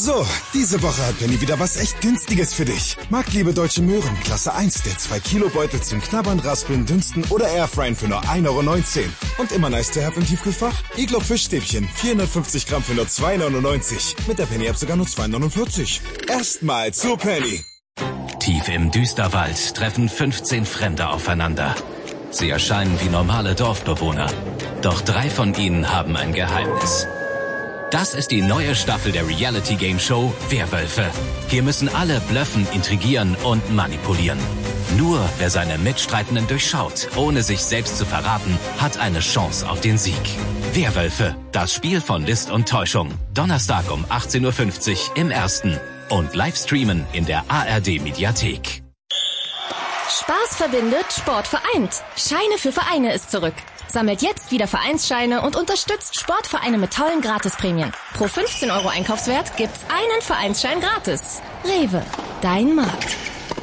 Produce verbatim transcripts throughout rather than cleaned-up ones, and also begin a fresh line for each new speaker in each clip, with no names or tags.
So, diese Woche hat Penny wieder was echt Günstiges für dich. Marktliebe Deutsche Möhren, Klasse eins, der zwei Kilo Beutel zum Knabbern, Raspeln, Dünsten oder Airfryen für nur ein Euro neunzehn. Und immer nice to have im Tiefkühlfach? Iglo Fischstäbchen, vierhundertfünfzig Gramm für nur zwei neunundneunzig. Mit der Penny-App sogar nur zwei neunundvierzig. Erstmal zu Penny.
Tief im Düsterwald treffen fünfzehn Fremde aufeinander. Sie erscheinen wie normale Dorfbewohner. Doch drei von ihnen haben ein Geheimnis. Das ist die neue Staffel der Reality-Game-Show Werwölfe. Hier müssen alle blöffen, intrigieren und manipulieren. Nur wer seine Mitstreitenden durchschaut, ohne sich selbst zu verraten, hat eine Chance auf den Sieg. Werwölfe, das Spiel von List und Täuschung. Donnerstag um achtzehn Uhr fünfzig im Ersten. Und live streamen in der A R D-Mediathek.
Spaß verbindet, Sport vereint. Scheine für Vereine ist zurück. Sammelt jetzt wieder Vereinsscheine und unterstützt Sportvereine mit tollen Gratisprämien. Pro fünfzehn Euro Einkaufswert gibt's einen Vereinsschein gratis. Rewe, dein Markt.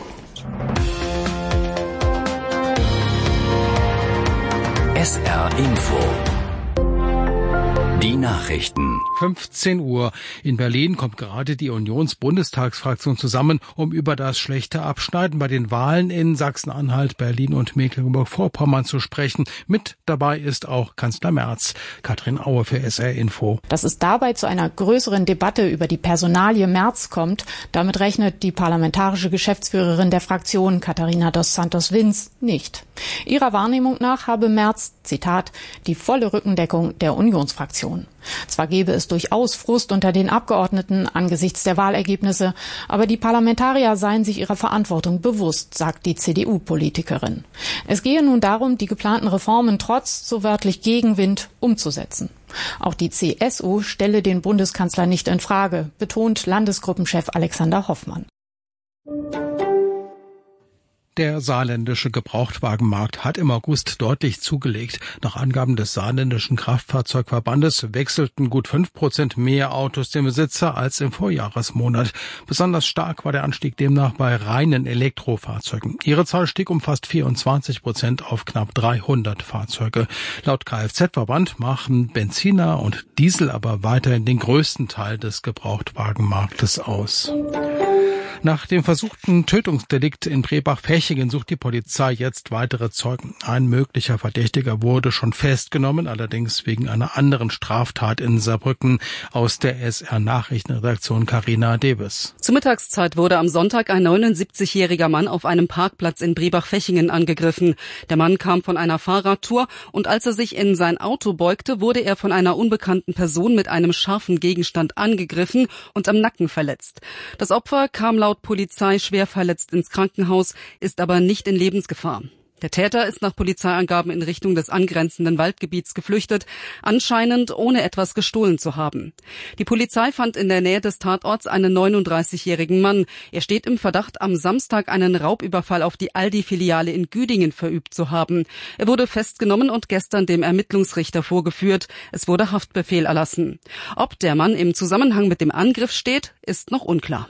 S R Info. Die Nachrichten.
fünfzehn Uhr. In Berlin kommt gerade die Unionsbundestagsfraktion zusammen, um über das schlechte Abschneiden bei den Wahlen in Sachsen-Anhalt, Berlin und Mecklenburg-Vorpommern zu sprechen. Mit dabei ist auch Kanzler Merz. Katrin Aue für S R Info.
Dass es dabei zu einer größeren Debatte über die Personalie Merz kommt, damit rechnet die parlamentarische Geschäftsführerin der Fraktion, Katharina dos Santos-Wins, nicht. Ihrer Wahrnehmung nach habe Merz, Zitat, die volle Rückendeckung der Unionsfraktion. Zwar gäbe es durchaus Frust unter den Abgeordneten angesichts der Wahlergebnisse, aber die Parlamentarier seien sich ihrer Verantwortung bewusst, sagt die C D U-Politikerin. Es gehe nun darum, die geplanten Reformen trotz so wörtlich Gegenwind umzusetzen. Auch die C S U stelle den Bundeskanzler nicht in Frage, betont Landesgruppenchef Alexander Hoffmann.
Der saarländische Gebrauchtwagenmarkt hat im August deutlich zugelegt. Nach Angaben des saarländischen Kraftfahrzeugverbandes wechselten gut fünf Prozent mehr Autos den Besitzer als im Vorjahresmonat. Besonders stark war der Anstieg demnach bei reinen Elektrofahrzeugen. Ihre Zahl stieg um fast vierundzwanzig Prozent auf knapp dreihundert Fahrzeuge. Laut Kfz-Verband machen Benziner und Diesel aber weiterhin den größten Teil des Gebrauchtwagenmarktes aus. Nach dem versuchten Tötungsdelikt in Brebach-Fächingen sucht die Polizei jetzt weitere Zeugen. Ein möglicher Verdächtiger wurde schon festgenommen, allerdings wegen einer anderen Straftat in Saarbrücken. Aus der S R-Nachrichtenredaktion Carina Debes.
Zur Mittagszeit wurde am Sonntag ein neunundsiebzigjähriger Mann auf einem Parkplatz in Brebach-Fächingen angegriffen. Der Mann kam von einer Fahrradtour und als er sich in sein Auto beugte, wurde er von einer unbekannten Person mit einem scharfen Gegenstand angegriffen und am Nacken verletzt. Das Opfer kam laut Polizei schwer verletzt ins Krankenhaus, ist aber nicht in Lebensgefahr. Der Täter ist nach Polizeiangaben in Richtung des angrenzenden Waldgebiets geflüchtet, anscheinend ohne etwas gestohlen zu haben. Die Polizei fand in der Nähe des Tatorts einen neununddreißigjährigen Mann. Er steht im Verdacht, am Samstag einen Raubüberfall auf die Aldi-Filiale in Güdingen verübt zu haben. Er wurde festgenommen und gestern dem Ermittlungsrichter vorgeführt. Es wurde Haftbefehl erlassen. Ob der Mann im Zusammenhang mit dem Angriff steht, ist noch unklar.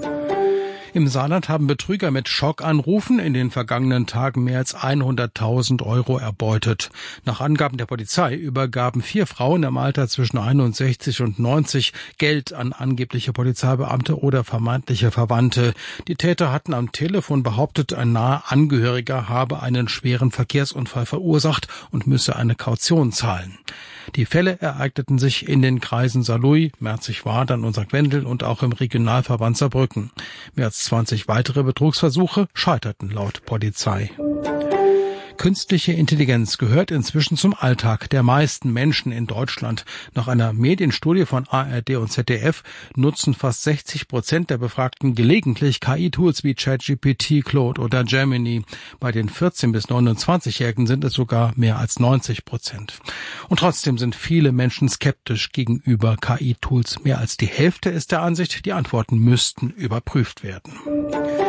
Im Saarland haben Betrüger mit Schockanrufen in den vergangenen Tagen mehr als hunderttausend Euro erbeutet. Nach Angaben der Polizei übergaben vier Frauen im Alter zwischen einundsechzig und neunzig Geld an angebliche Polizeibeamte oder vermeintliche Verwandte. Die Täter hatten am Telefon behauptet, ein naher Angehöriger habe einen schweren Verkehrsunfall verursacht und müsse eine Kaution zahlen. Die Fälle ereigneten sich in den Kreisen Saarlouis, Merzig-Wadern und Sankt Wendel und auch im Regionalverband Saarbrücken. Mehr als zwanzig weitere Betrugsversuche scheiterten laut Polizei. Künstliche Intelligenz gehört inzwischen zum Alltag der meisten Menschen in Deutschland. Nach einer Medienstudie von A R D und Z D F nutzen fast sechzig Prozent der Befragten gelegentlich K I-Tools wie ChatGPT, Claude oder Gemini. Bei den vierzehn- bis neunundzwanzigjährigen sind es sogar mehr als neunzig Prozent. Und trotzdem sind viele Menschen skeptisch gegenüber K I-Tools. Mehr als die Hälfte ist der Ansicht, die Antworten müssten überprüft werden.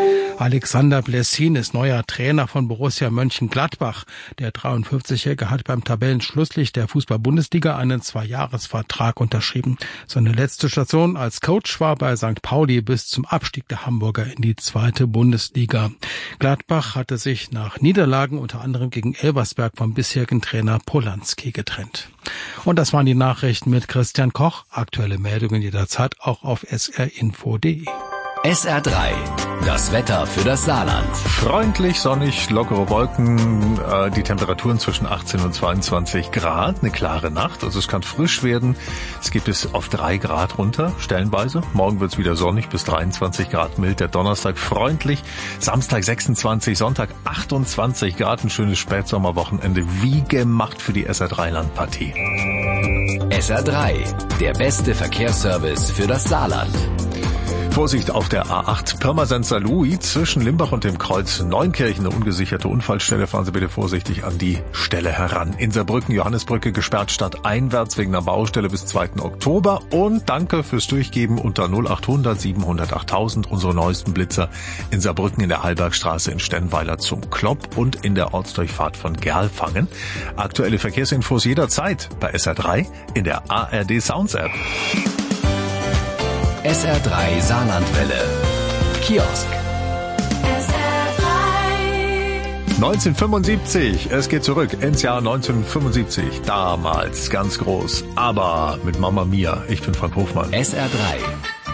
Alexander Blessin ist neuer Trainer von Borussia Mönchengladbach. Der dreiundfünfzigjährige hat beim Tabellenschlusslicht der Fußball-Bundesliga einen Zweijahresvertrag unterschrieben. Seine letzte Station als Coach war bei Sankt Pauli bis zum Abstieg der Hamburger in die zweite Bundesliga. Gladbach hatte sich nach Niederlagen unter anderem gegen Elversberg vom bisherigen Trainer Polanski getrennt. Und das waren die Nachrichten mit Christian Koch. Aktuelle Meldungen jederzeit auch auf s r info punkt d e.
S R drei, das Wetter für das Saarland.
Freundlich, sonnig, lockere Wolken, äh, die Temperaturen zwischen achtzehn und zweiundzwanzig Grad, eine klare Nacht, also es kann frisch werden. Es geht bis auf drei Grad runter, stellenweise. Morgen wird's wieder sonnig, bis dreiundzwanzig Grad mild. Der Donnerstag freundlich, Samstag sechsundzwanzig, Sonntag achtundzwanzig Grad, ein schönes Spätsommerwochenende, wie gemacht für die S R drei Landpartie.
S R drei, der beste Verkehrsservice für das Saarland.
Vorsicht auf der A acht Pirmasens-Saarlouis zwischen Limbach und dem Kreuz Neunkirchen, eine ungesicherte Unfallstelle. Fahren Sie bitte vorsichtig an die Stelle heran. In Saarbrücken, Johannesbrücke gesperrt stadteinwärts wegen einer Baustelle bis zweiten Oktober. Und danke fürs Durchgeben unter null achthundert siebenhundert achttausend, unsere neuesten Blitzer in Saarbrücken in der Hallbergstraße in Stennweiler zum Klopp und in der Ortsdurchfahrt von Gerlfangen. Aktuelle Verkehrsinfos jederzeit bei S R drei in der A R D Sounds App.
S R drei Saarlandwelle. Kiosk.
S R drei.
neunzehnhundertfünfundsiebzig, es geht zurück ins Jahr neunzehnhundertfünfundsiebzig. Damals ganz groß, aber mit Mama Mia. Ich bin Frank Hofmann.
S R drei.